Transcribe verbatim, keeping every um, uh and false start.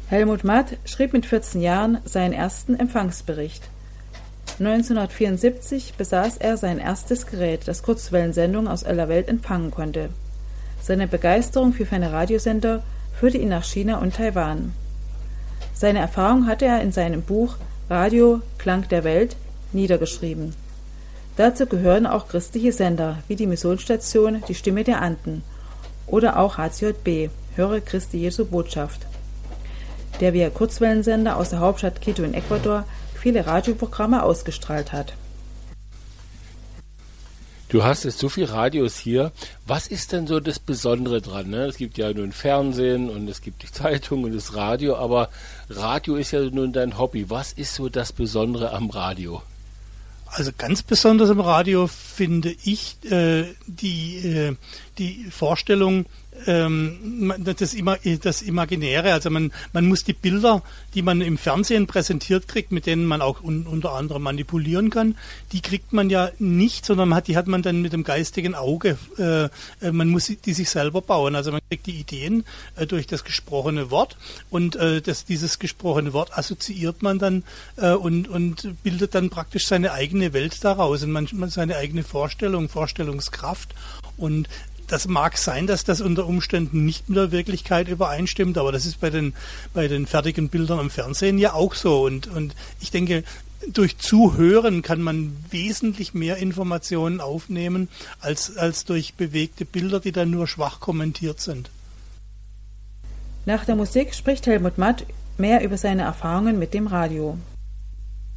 Helmut Matt schrieb mit vierzehn Jahren seinen ersten Empfangsbericht. neunzehnhundertvierundsiebzig besaß er sein erstes Gerät, das Kurzwellensendungen aus aller Welt empfangen konnte. Seine Begeisterung für ferne Radiosender führte ihn nach China und Taiwan. Seine Erfahrung hatte er in seinem Buch Radio Klang der Welt niedergeschrieben. Dazu gehören auch christliche Sender wie die Missionsstation Die Stimme der Anden oder auch H C J B, Höre Christi Jesu Botschaft, der via Kurzwellensender aus der Hauptstadt Quito in Ecuador viele Radioprogramme ausgestrahlt hat. Du hast jetzt so viele Radios hier. Was ist denn so das Besondere dran? Ne? Es gibt ja nun Fernsehen und es gibt die Zeitung und das Radio, aber Radio ist ja nun dein Hobby. Was ist so das Besondere am Radio? Also ganz besonders im Radio finde ich äh, die, äh, die Vorstellung, ähm, das, Ima- das Imaginäre, also man, man muss die Bilder, die man im Fernsehen präsentiert kriegt, mit denen man auch un- unter anderem manipulieren kann, die kriegt man ja nicht, sondern man hat, die hat man dann mit dem geistigen Auge, äh, man muss die sich selber bauen, also man kriegt die Ideen äh, durch das gesprochene Wort und äh, das, dieses gesprochene Wort assoziiert man dann äh, und, und bildet dann praktisch seine eigene Welt daraus und man, man seine eigene Vorstellung, Vorstellungskraft und das mag sein, dass das unter Umständen nicht mit der Wirklichkeit übereinstimmt, aber das ist bei den, bei den fertigen Bildern am Fernsehen ja auch so. Und, und ich denke, durch Zuhören kann man wesentlich mehr Informationen aufnehmen, als, als durch bewegte Bilder, die dann nur schwach kommentiert sind. Nach der Musik spricht Helmut Matt mehr über seine Erfahrungen mit dem Radio.